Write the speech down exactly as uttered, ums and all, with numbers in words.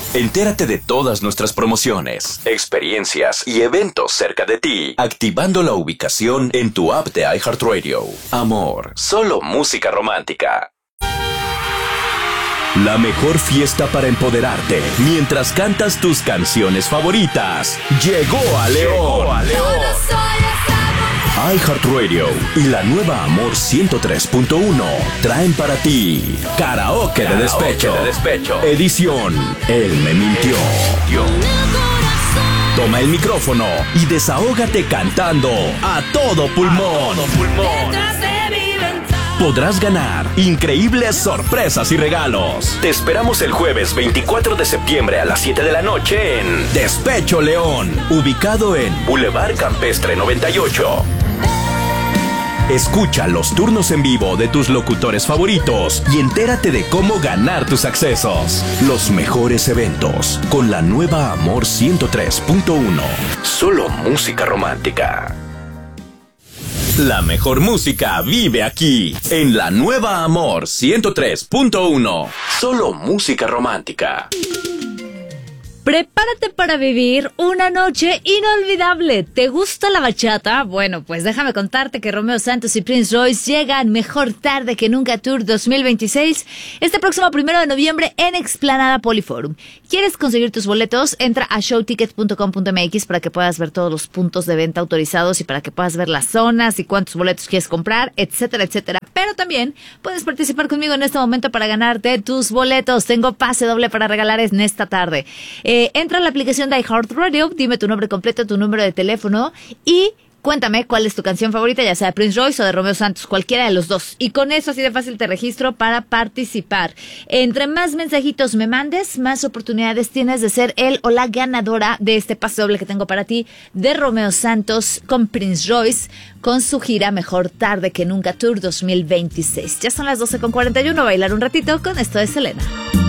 Entérate de todas nuestras promociones, experiencias y eventos cerca de ti, activando la ubicación en tu app de iHeartRadio. Amor, solo música romántica. La mejor fiesta para empoderarte mientras cantas tus canciones favoritas. Llegó a León. Llegó a León. iHeartRadio y la nueva Amor ciento tres punto uno traen para ti Karaoke, Karaoke de, despecho. de Despecho. Edición Él me mintió. Toma el micrófono y desahógate cantando a todo pulmón. A todo pulmón. Podrás ganar increíbles sorpresas y regalos. Te esperamos el jueves veinticuatro de septiembre a las siete de la noche en Despecho León, ubicado en Boulevard Campestre noventa y ocho. Escucha los turnos en vivo de tus locutores favoritos y entérate de cómo ganar tus accesos. Los mejores eventos con la nueva Amor ciento tres punto uno. Solo música romántica. La mejor música vive aquí, en la nueva Amor ciento tres punto uno. Solo música romántica. Prepárate para vivir una noche inolvidable. ¿Te gusta la bachata? Bueno, pues déjame contarte que Romeo Santos y Prince Royce llegan Mejor Tarde que Nunca Tour dos mil veintiséis este próximo primero de noviembre en Explanada Poliforum. ¿Quieres conseguir tus boletos? Entra a showticket punto com punto m x para que puedas ver todos los puntos de venta autorizados y para que puedas ver las zonas y cuántos boletos quieres comprar, etcétera, etcétera. Pero también puedes participar conmigo en este momento para ganarte tus boletos. Tengo pase doble para regalar en esta tarde. Eh, entra a la aplicación de iHeartRadio, dime tu nombre completo, tu número de teléfono y cuéntame cuál es tu canción favorita, ya sea de Prince Royce o de Romeo Santos, cualquiera de los dos. Y con eso así de fácil te registro para participar. Entre más mensajitos me mandes, más oportunidades tienes de ser el o la ganadora de este pase doble que tengo para ti de Romeo Santos con Prince Royce con su gira Mejor Tarde que Nunca Tour dos mil veintiséis. Ya son las doce con cuarenta y uno, bailar un ratito con esto de Selena.